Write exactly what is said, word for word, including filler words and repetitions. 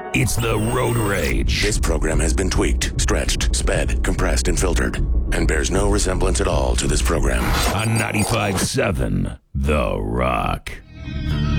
It's the Road Rage. This program has been tweaked, stretched, sped, compressed, and filtered, and bears no resemblance at all to this program. On ninety-five point seven, The Rock.